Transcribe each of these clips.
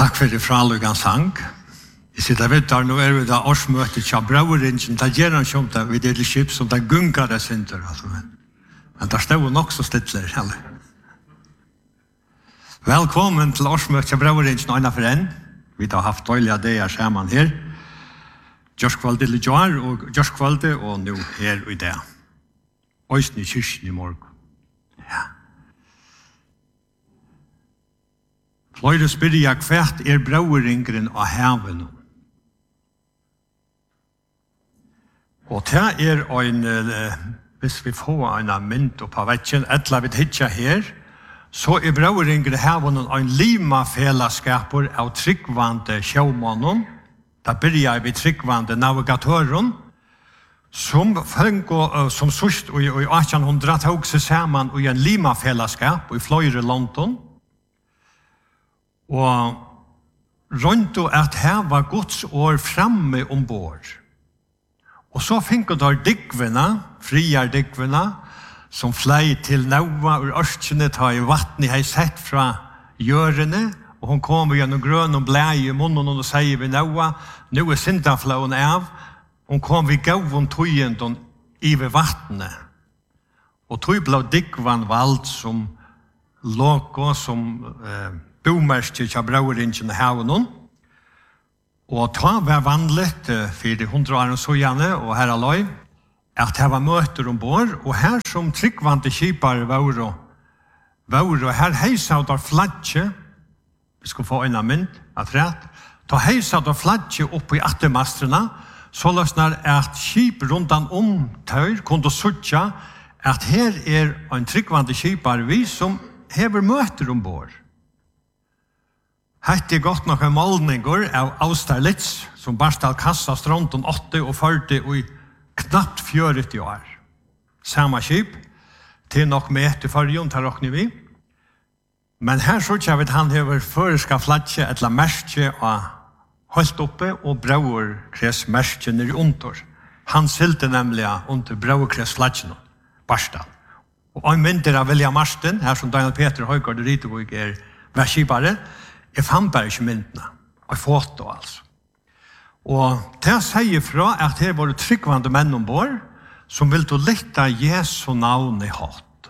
Takk for det fralugan sang. Jeg sitter vidt der, nå vi da årsmøtet til Brauringen, da gjør han som det, vi deler skip som det gungar det synder, altså. Men der stod nok så stidler, eller? Velkommen til årsmøtet til Brauringen, og en for en. Vi har haft døylige dager sammen her. Gjørskvalde til Joar, og Gjørskvalde, og nå her og i dag. Øysten i kyrkjen i morgen. Ja. Fløyre spyrir jeg hvert Brauringen av haven. Og det en, hvis vi får en mynd på vekken, etla vi hitja her, så Brauringen av haven en lima fellesskaper av tryggvande sjåmannen. Da byrjar vi tryggvande navigatøren, som sørst i 1800 tog seg sammen i en lima fellesskap i fløyre London. Og rundt at her var Guds år framme ombord. Og så finner der dikvene, friar dikvene, som flei til Noa ur ørskene, ta i vatten jeg sett fra gjørene, og hun kommer gjennom grøn og blei i munnen, og sier vi Noa, nå syndaflauen av, hun kom vi gav om tøyenden i ved vattnet. Og tøy ble dikvan valgt som låg som bomerske til Brauringen i haven. Og ta var vanligt for 100 år så gjerne, og her aløy, at det var møter ombord, og her som tryggvante kipar var her heisa der flagge, vi skal få en mynd, at rett, ta heisa der flagge opp i atemastrene, så løsner at kip rundan tøyr kunne suttja at her en tryggvante kipar vi som hever møter ombord. Hette godt nok en målninger av Austerlitz, som barstal kassa stronten 8 og 40 og i knapt 40 år. Samma skip, til nok med etter fargen, tar råkne vi. Men her så ikke vet han hever føreska flatje et la merke og holdt oppe, og Brauerkres merke nere under. Han silte nemlig under Brauerkres flatjen, barstal. Og en myndir av William Marsten, her som Daniel Peter Høygård og Ritevåg værskipare, jeg fann bare ikke myndene, og foto altså. Og det sier fra at det var tryggvande menn ombord, som ville lytte Jesu navn i hatt.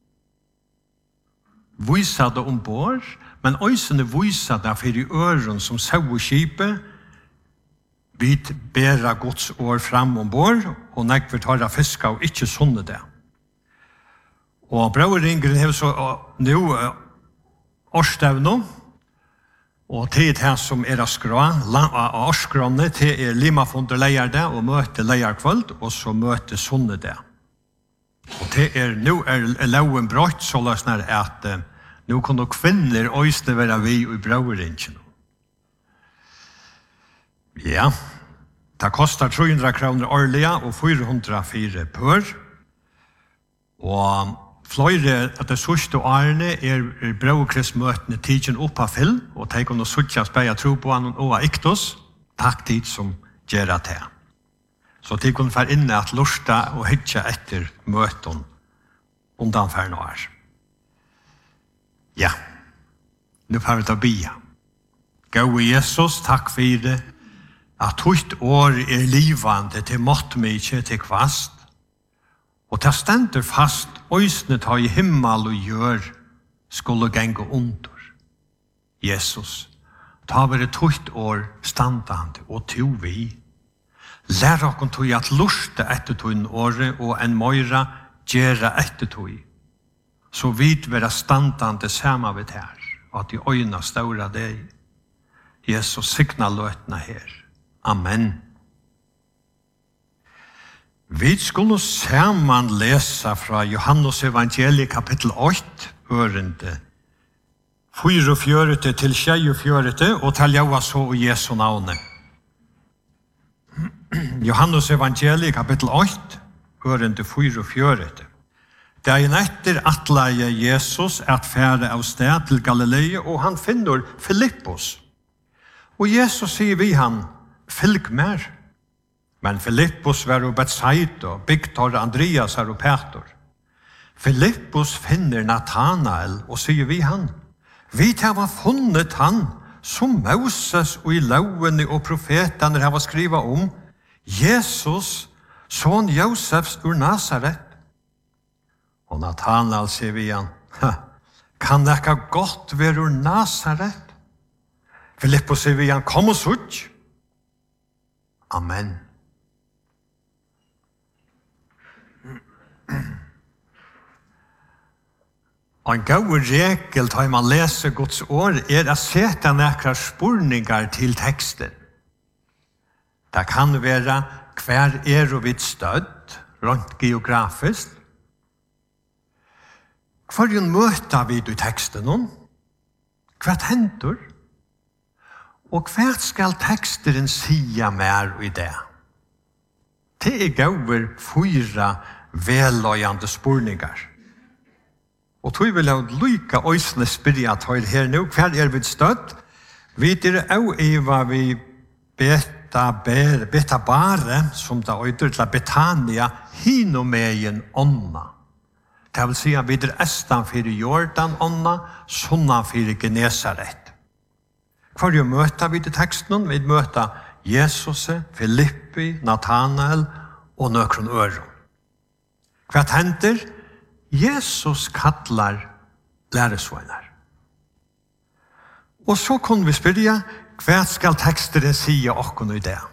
Vysa det ombord, men øysene vysa det for i øren som sau skipet, vi bæra Guds år fram ombord, og nekver tar fiska og ikke sunne det. Og Braueringen har så nå årstevnå, og til det som av skra, av årskråne, til limafunder leier det, og møte leierkvöld, og så møte sunne det. Og til nå loven brøtt, så løsner at nå kunne kvinner øyne være vi i Braueringen. Ja, det kostar 300 kroner årlige, og 404 pør. Og fløyre at det sørste årene Brauerkresmøtene tidsen opp av fyll, og de kunne suttje speia tro på han og iktos, takk tid som gjør det. Så de kunne være inne at lusta og hytja etter møten undanfær år. Ja, nå får vi ta bia. Gå Jesus, takk for det, at høyt år livande til måttmykje til kvast, og ta stender fast, øysene ta i himmel og gjør, skulle genge under. Jesus, ta være tøyt år standande, og to vi. Lær okken tog at luste etter tøyen året, og en møyra gjøre etter tøy. Så vidt være standande sammen ved her, og at de øyne ståra deg. Jesus, signa løtene her. Amen. Vi skulle sammen lese fra Johannes evangeliet kapittel 8, ørende 44 til 24, og til jeg så i Jesu navnet. Johannes evangeliet kapittel 8, ørende 44. Dagen etter atleie Jesus at fære av sted til Galilea, og han finner Filippos. Og Jesus sier vi han, fylg mer. Men Filippos var og Bethsaida, Victor, Andreas og Peter. Filippos finner Nathanael og sier vi han, vi har funnet han som Moses og i lovene og profetene har skrivet om, Jesus, son Josefs ur Nazaret. Og Nathanael sier vi igjen, kan det ikke godt være ur Nazaret? Filippos sier vi igjen, kom og sutt. Amen. Og en god regel til man leser Guds ord å sette nekra spurningar til teksten. Det kan være hver og vidt stødd, rent geografisk. Hva møter vi i teksten om? Hva hender? Og hva skal teksten sige mer i det? Det gaver 4 veløyende spurningar. Og tog vil jeg lykke øysene spyrre at høyre her nå. Hva vi støtt? Vi også i hva vi beta bare, som da øyder til Betania, hinomeien ånda. Det vil si at vi estan for Jordan ånda, sånna for Genesaret. Hva møter vi til teksten? Vi møter Jesus, Filippi, Nathanael og nøkron øron. Hva hender? Jesus kallar læresveinar. Og så kunne vi spørre, hva skal teksteren si okkon i det?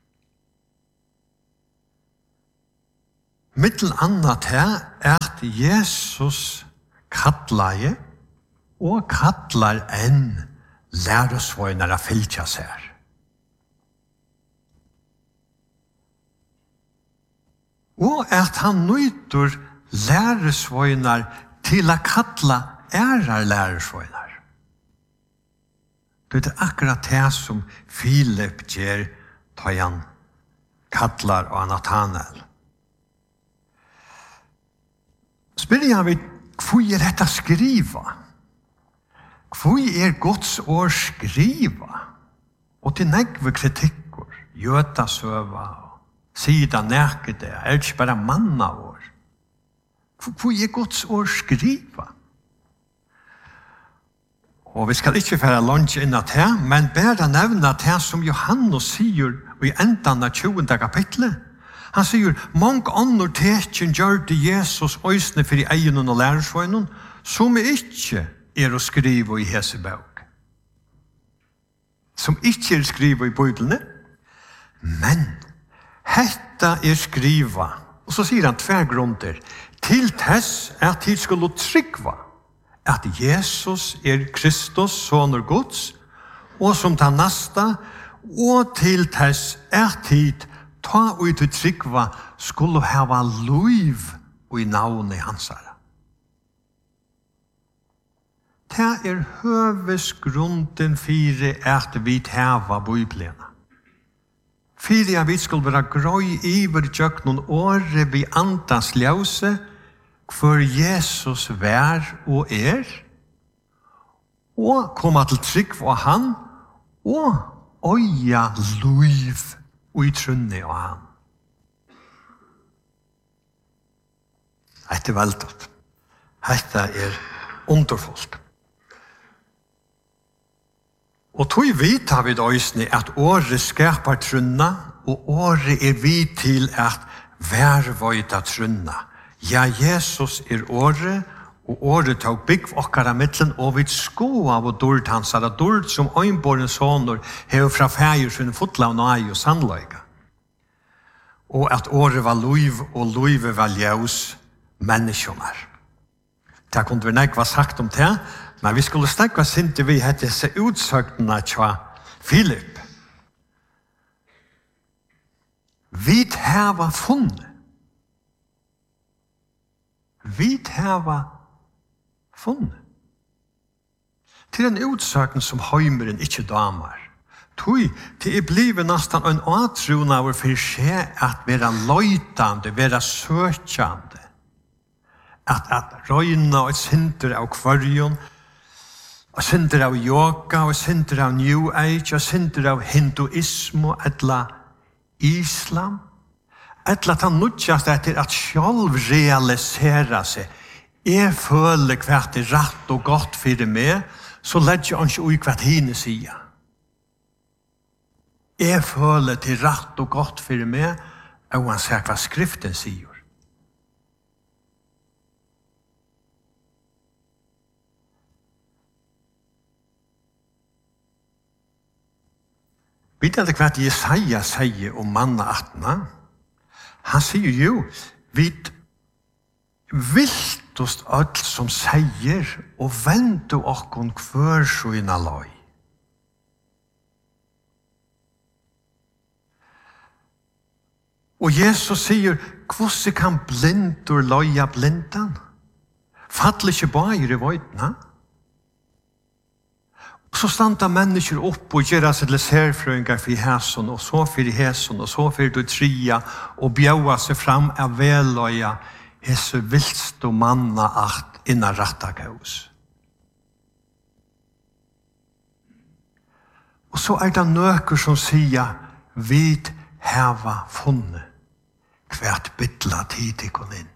Mittel annat her at Jesus kallar og kallar enn læresveinar av fylkja seg. Og at han nøyter læresvøynar til å kalla læresvøynar. Det akkurat det som Filip gjør da han kallar og Nathanael. Spør jeg vi, hvor dette skriva? Hvor Guds ord skriva? Og til negve kritikker, jøtasøva, sida nekede, ikke bare manna vår. Hvor Guds ord skriva? Og vi skal ikke fære lunch inn at her, men bare nevne at her som Johannes sier i enden av 20. kapitlet. Han sier, mange andre tekken gjør det Jesus øysene for i egen og lærersvøynen, som ikke å skrive i Hesebøk. Som ikke skrive i Bibelen. Men hetta skriva. Og så sier han 2 grunner. Til tess at de skulle trykva at Jesus Kristus, sonur Guds, og som tar nasta, og til tess at de ta ut til trykva skulle hava liv og i navnet hans. Det høvesgrunden for at vi hava Bibelen. For at vi skulle være grøy iver tjøk noen åre vi antas ljøse for Jesus vær og og komme til trygg for han, og øya liv og i trunne av han. Dette veldig. Dette underfullt. Og tog vit har vi døysene at året skapar trunna, og året vi til at værvøyda trunna. Ja, Jesus året, og året tog bygg okkara mittlen, og vi sko av og dård hans, er dård som øynborne sonor, hev fra feir sin fotla og nøy og sannløyga. Og at året var liv, og livet var ljøs menneskjonar. Det kunne vi nekva sagt om det, men vi skulle stekva sinte vi hette se utsøktene tja Filip. Vi hava funnet. Vi hava funnet. Til en utsøkning som høymeren ikke damer. Tui, det blivet nesten en atrun av for seg at være løytande, være søkjande. At røyna og sinter av kvarjon, og sinter av yoga, og sinter av New Age, og sinter av hinduismo, etla islam, etla at han nutjast etter at sjálv realisera seg. Føler hva rett og godt for meg, så ledger han ikke ui hva hine sier. Jeg føler til rett og godt for meg, og han sier hva skriften sier. Vet du hva Jesaja sier om mannaatna? Han sier jo, vid viltost alt som sier, og vente okkon hver sjøyna løy. Og Jesus sier, hvordan kan blindur løya blindan? Fattler ikke bare i vøytene? Så standa mennesker opp og gjør seg til særfrøyngar for hæson, og så for hæson, og så for du tria, og bjaua seg fram av veløya, hese vilst og manna art innan rattakaus. Og så det nøker som sier, vid heva funne, hvert bytla tidikon inn.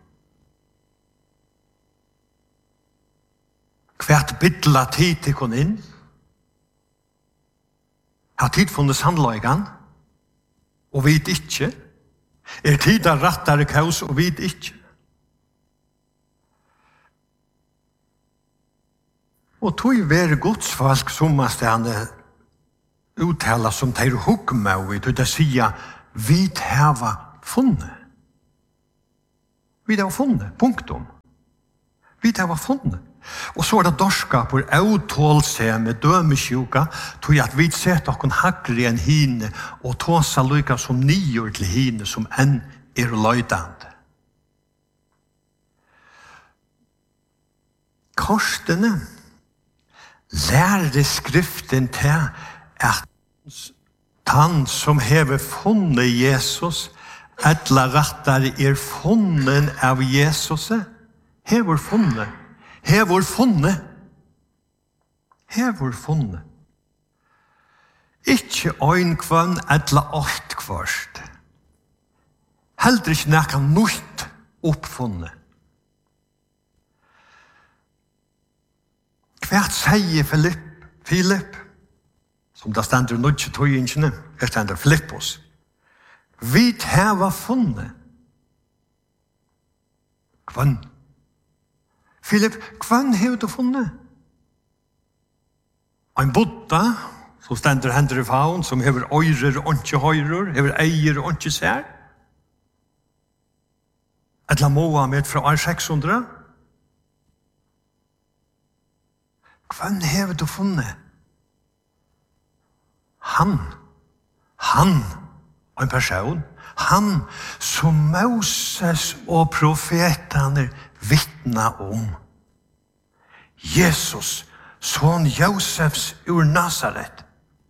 Hvert bytla tidikon inn, har tid funnet sannløygan, og vet ikke. Tid av rattare kaus, og vet ikke. Og tog være godsfalsk sommastene uttala som teir hukmau, til det sier, vid heva funnet. Vid heva funnet, punktum. Vid heva funnet. Og så det dorskaper avtål seg med dømesjuka, tog at vi sett okkon hakri enn hine, og tåsa lykka som nyer til hine, som enn løydande. Korsene lærer skriften til at han som hever funnet Jesus, etla rattar funnet av Jesus, hever funnet. Hevor funne. Ikke øyn kvann etla åkt kvarst. Heldre ikke nekka nøyt oppfunne. Hvert sier Philip, som da stender nødje tøyingene, her stender Filippos, vi heva funne. Kvann. Philip, kvann har du funnet? En Buddha, som stender hender i faun, som hever øyrer og ikke høyrer, hever eier og ikke ser. Et la Mohammed fra år 600. Kvann har du funnet? Han, en person, han som Moses og profetene vittna om. Jesus, son Josefs ur Nazaret.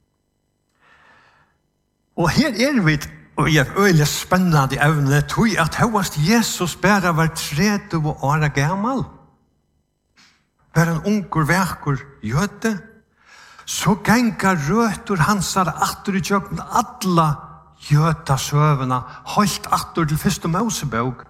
Og her vi, og jeg øyelig spennende evne, tog at høyest Jesus bare var 30 år gammal. Var en unger verkur jøde, så gengar røtur hansar atter i kjøkken alla jøta søvna, holdt atter til første Mosebok.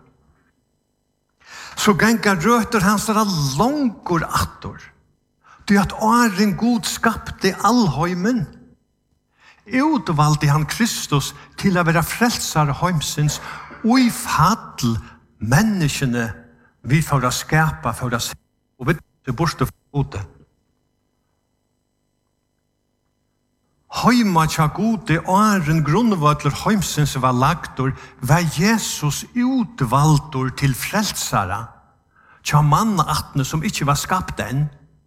Så gengar røtur hansar langur atter, det at åren god skapte allheimen, utvalgte han Kristus til å være frelsare heimsins, og i fall menneskene vi får å skapa, for å se, og vi til borste for gode. Heima tja gode åren grunnvøtler heimsins var lagtor, var Jesus utvalgtor til frelsare, tja mannaatne som ikke var skapt enn.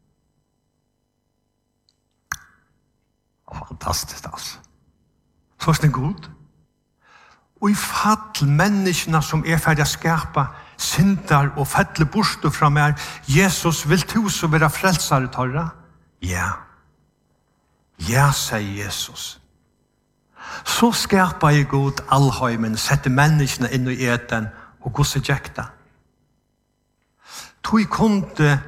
Fantastisk, altså. Så er det god. Og i fall menneskene som ferdig å skapa syndar og fettle borste fra meg, Jesus vil du så være frelsare torra? Ja. Ja, sier Jesus. Så skapa jeg god allheimen, sette menneskene inn i eten og gosse jekta. Tog kunde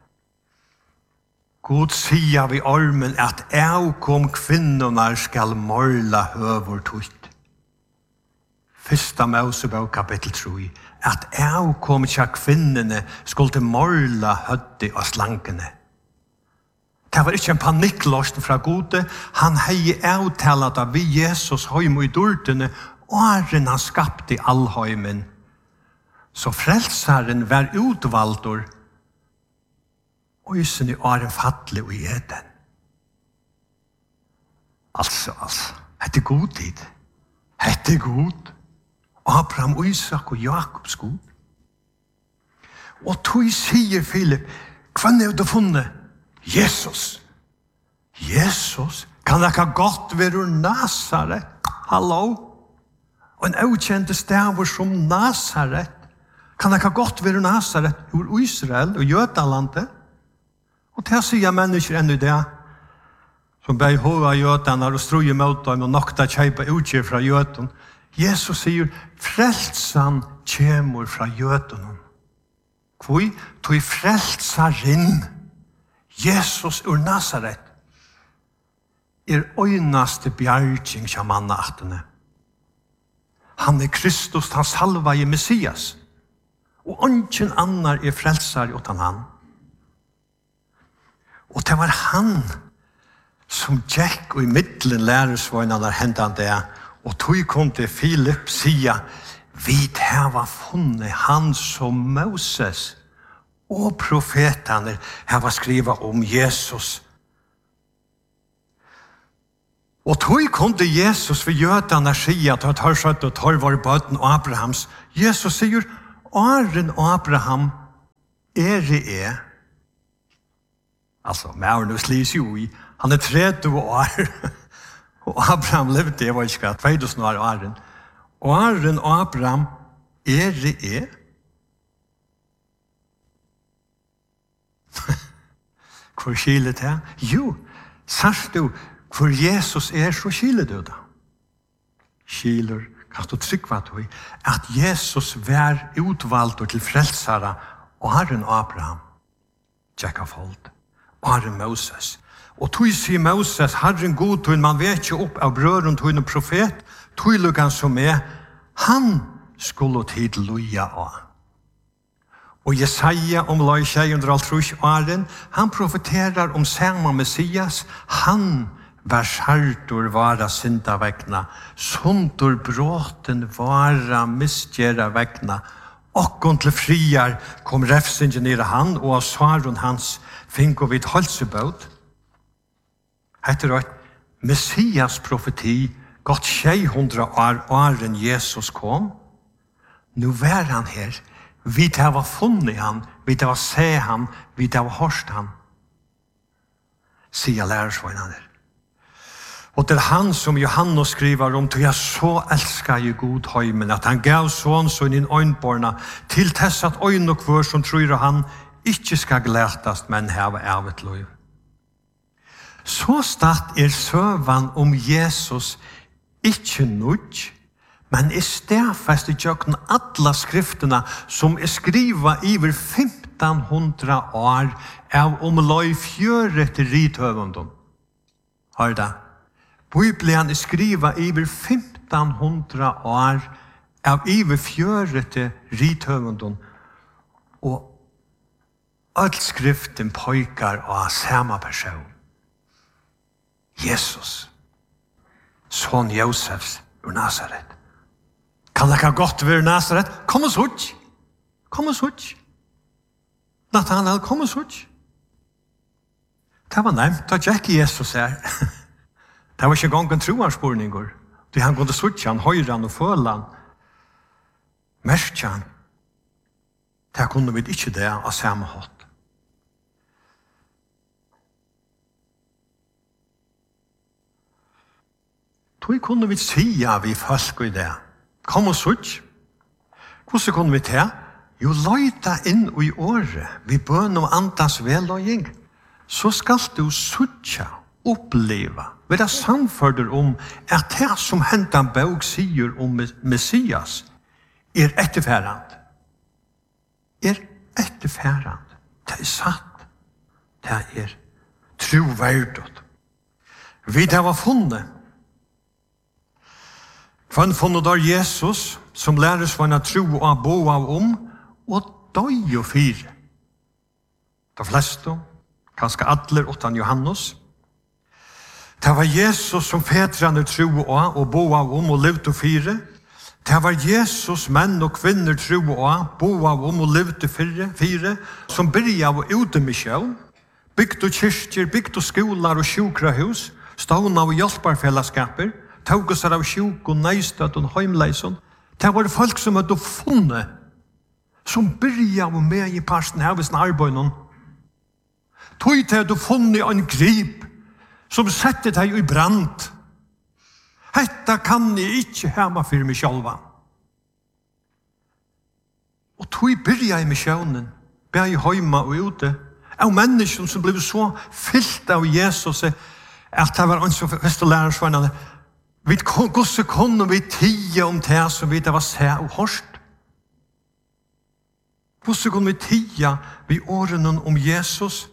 God sier vi armen at jeg kom kvinnorna skal morla høver tutt. Fyrsta Mosebok kapittel 3. At jeg kom til kvinnerne skulle morla hødde og slankene. Det var ikke en panikklåsten fra Gode. Han hei avtalet av vi Jesus høym i dordene, åren han skapte allhøymen. Så frelsaren var utvaldur, og isen i åren fattelig og i eden. Altså, det er god tid. Det er god. Abraham, Isak og Jakobs god. Og tog sier Filip, hva er det funnet? Jesus. Jesus? Kan det ikke godt være Nazaret? Hallo? Og en avkjente staver som Nazaret. Kan det ikke godt være Nazaret ur Israel og Jødalandet? Og det sier mennesker ennå det. Som bei hova Jødene og struje mot dem og nokta kjeipa utgjør fra Jøden. Jesus sier, frelsan kjemur fra Jødene. Hvor tog frelsaren Jesus ur Nazaret øynaste bjerging som mannaktene. Han Kristus, han salva i Messias. Og ingen annar frelsar utan han. Og det var han som gikk og i middelen læresvøgnene hentan det, og tog kom til Filip sia, vi hava funnet han som Moses og profetene hava skriva om Jesus. Og tog kom til Jesus ved jødene sia, at han skjøtt og tar var bøten Abrahams. Jesus sier, Aren og Abraham er. Altså, med slis jo i, han 30 år, og Abraham levde, jeg var ikke 2000 år Aren. Og Aren og Abraham er. Hvor skilet det? Jo, sørst du, hvor Jesus så skilet du da. Skiler, kan du trykva til at Jesus var utvalgt til frelsere, og Aren og Abraham, Jakaffold, Aren Moses. Og tog sier Moses, Herren god, tog man vet ikke opp av brøren, tog en profet, tog lukkan som han skulle tid loja av. Og Jesaja om loj 600 åren, han profeterar om samma Messias, han var skjartor vara synda vegna, sundur bråten vara misgjera vegna, okkon til friar kom refsingen i han, og av svaren hans finko vid halsebåd. Heter det Messias profeti, gått 600 åren Jesus kom. Nu var han her. Vi har funnet han, vi har sett han, vi har hørt han. Sier lærersvøgnene. Og det han som Johannes skriver om, til jeg så elsker jeg god høymen, at han gav sånn i øynborna, til tess at øyn og kvør som tror han ikke skal glætast, men hava av et liv. Så start søvan om Jesus ikke nødt, men stedfest i tjøkken alle skriftene som skriva iver 1500 år av omløy 4 til rithøvenden. Hør det? Bibelen skriva iver 1500 år av iver 4 til rithøvenden. Og all skriften pøykar av samme person. Jesus, son Josefs ur Nazaret. Kan det ikke godt være Nazaret? Kom og sutt! Kom og sutt! Nathanael, kom og sutt! Det var nevnt, da gikk Jesus her. Det var ikke engang en troarspurninger. Han kunne sutt han, høyre han og føle han. Merke han. Det kunne vi ikke det av samme hatt. Då kunne vi sia vi folk i det. Kom og sutt. Hvordan kunne vi ta? Jo, løyta inn i året. Vi bøn og andas veløying. Så skal du suttja, oppleva, være samførder om at det som hentan bøg sier om Messias etterfærand. Etterfærand. Det satt. Det troverdet. Vi det var funnet. Kvann funnet der Jesus, som læres hva han tro og bo av og døy og fire. De fleste, kanskje atler utan Johannes. Det var Jesus som fedrene tro og boa om og levde fire. Det var Jesus, menn og kvinner tro og boa om og levde fire, som byrja av utemisjon, bygd og kyrkjer, bygd og skolar og sjukrahus, stående av hjelparfellesskaper, tog oss av sjuk og neistøtt og heimleison. Det var folk som hadde funnet, som byrja av med i parsten av sin arbeid. Tog til hadde funnet en grip, som sette deg i brand. Hetta kan jeg ikke hemme for meg selv. Og tog byrja i misjonen, bør jeg hjemme og ute, av mennesker som ble så fyllt av Jesus, at det var en som første lærersvennerne, hvordan kunne vi tige om det som vi var se og hørst? Hvordan kunne vi tige ved årene om Jesus?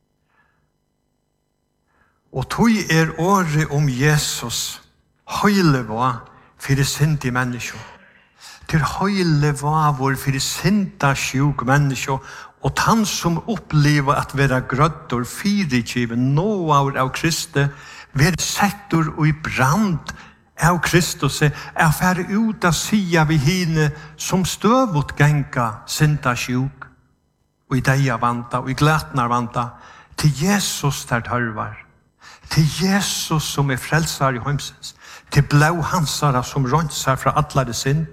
Og tog året om Jesus, høyle var for det sinte mennesker. Til høyle var vår for det sinte sjuk mennesker, og han som opplever at være grøtter, firegiven, nåer av Kristus, være setter og i brand av Kristus, færre ut av sida vi hine som støvot genga sinta sjuk, og i deia vanta, og i glætnar vanta, til Jesus der tørvar, til Jesus som frelsar i heimsens, til blau hansara som rønsar fra atlare synd.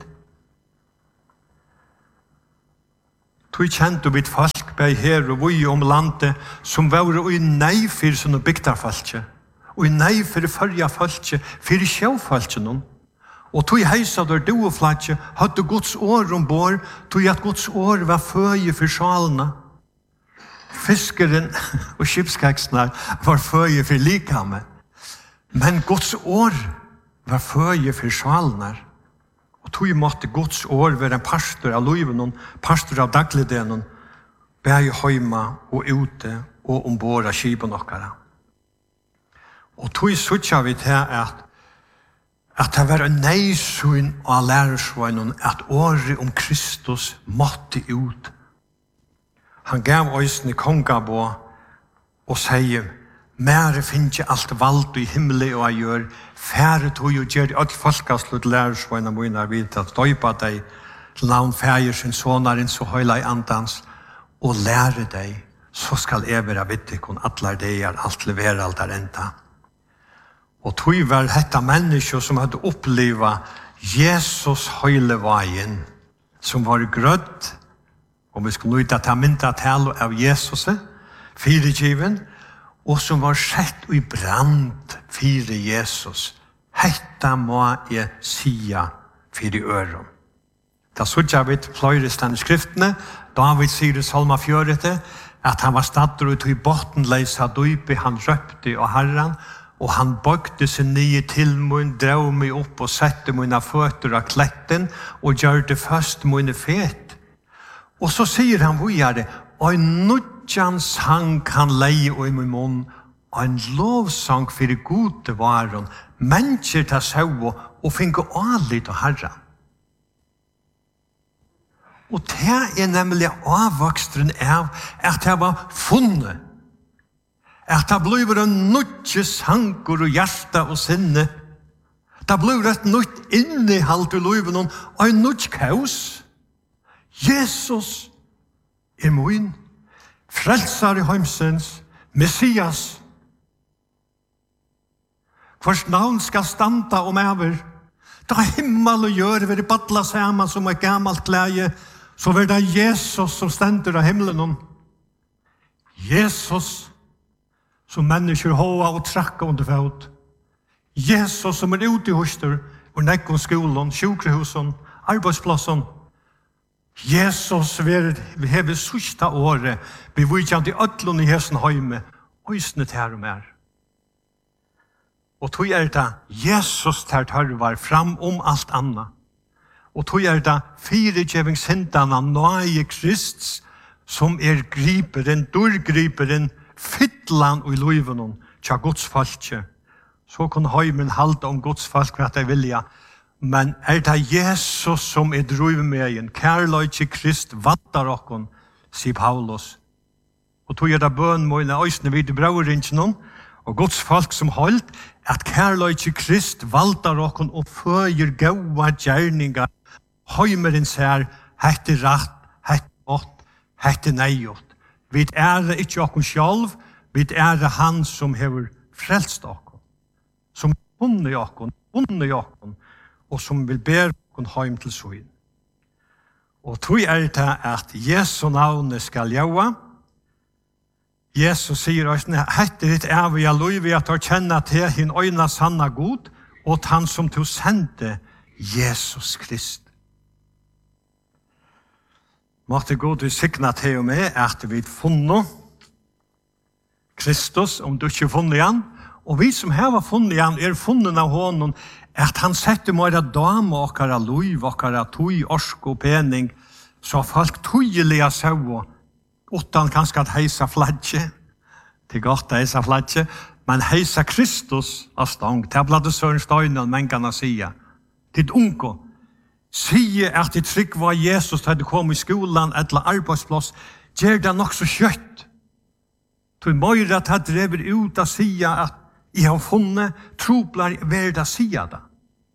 Tog kjent og vidt folk bei her og vi om landet som var i nei for sånne bygdarfalkje, og i nei for førja falkje, for sjåfalkje noen. Og tog heisa der du og flatje, hadde Guds år ombord, tog at Guds år var føje for sjalene. Fiskeren og skipskaksene var føje for likame, men Guds år var føje for sjalene. Og tog måtte Guds år være en pastor av liven, pastor av dagligdelen, bæg hjemme og ute og ombord av skipen okkara. Og tog sutja vi til at det var en neisøyn av lærersvøynen at året om Kristus måtte ut. Han gav øysen i kongabå og sier, «Mere finnes ikke alt valgt i himmelen og jeg gjør, færre tog og gjør alt folkeslut lærersvøyna mine vidt at døypa deg til navn fæger sin sonaren så høyla i andans og lære deg, så skal jeg være vittikon atler deg alt levere alt der enda.» Og tog var dette mennesker som hadde opplevd Jesus høyle veien, som var grødd, og vi skulle nøyde til å mynda til av Jesus, firegiven, og som var sett i brand fire Jesus. Hetta må jeg sia fire øren. Da sørger jeg vidt fløyre stande skriftene, David sier i Salma 4, at han var stadder ut i bottenleisa dype, han røpte og herren, og han bøkte seg nye til mun, drev meg opp og sette mine føtter av kletten, og gjør det først mine fet. Og så sier han, hvor er det? Og en nødjan sang kan leie i min munn, og en lovsang for det gode varen, mennesker til sau og finne alit av herren. Og det nemlig avvokstren av at jeg var funnet, at det blir en nødje sanker og hjerte og sinne. Det blir et nødt innehalt i livet og en nødt kaos. Jesus min, frelser i heimsens, Messias. Hvers navn skal standa om over. Da himmel og gjør vil badla sammen som et gammelt klæje, så vil det Jesus som stender av himmelen. Jesus som mennesker hoa og trakka under fot. Jesus som ute i huster, og nekkon skolen, sjukrehusen, arbeidsplassen. Jesus vi hever sista året, vi vidjan til ötlun i hesen heime, øysene til og mer. Og tog det Jesus ter tørvar fram om alt anna. Og tog det firegjevingshindana nøye Krists, som griperen, durgriperen, fytlan og i luivenon, tja Guds falskje. Så kunne heimen halda om Guds falsk hva de vilja. Men det Jesus som druv med en kærløy til Krist vattar okkon, sier Paulus. og tog det bøn mine øysene vid i braurinjen, og Guds folk som holdt, at kærløyt i Krist valtar okkon og føyer gaua gjerningar, høymerins her, hette rett, hette godt, hette neiot. Vi ære ikkje okkon sjálv, vi ære han som hever frelst okkon, som funnet okkon, og som vil ber okkon heim til søyn. Og tog det at Jesu navnet skal jaua. Jesus sier oss, hette ditt evige lov ved at du kjenner til hin øyne sanna god, og han som du sendte Jesus Krist. Måtte god vi sikna til og med at vi funnet Kristus, om du ikke funnet han, og vi som har funnet han, funnet av honom, at han setter måre dame okkara lov, okkara tog, orsk og pening, så folk tøyelige sau, utan kanskje at heisa flagge, til godt heisa flagge, men heisa Kristus av stång, til blad det søren støynen, men kan jeg sige, til unge, sige at det trygg var Jesus, da du kom i skolan, eller arbeidsplass, gjør det nok så kjøtt. Til møyre at jeg drever ut og sige at jeg har funnet, troblar verda sige det.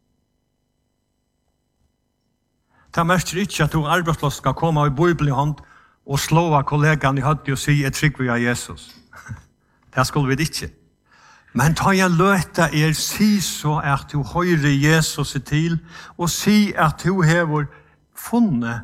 Det mestrer ikke at du arbeidsplass skal komme i Bibelen i hånd og slå av kollegaen i høyde og si, jeg trygg vi av Jesus. Det skulle vi ikke. Men ta jeg løte si så at du høyre Jesus til, og si at du har funnet,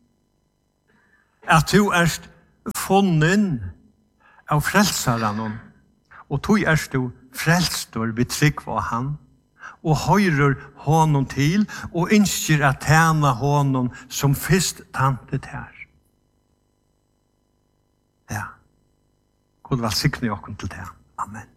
at du funnet av frelseren, og du du frelstor vi trygg var han, og høyrer honom til, og ønsker at tjene honom som først tantet her. Ja. God velsigne oss til det. Amen.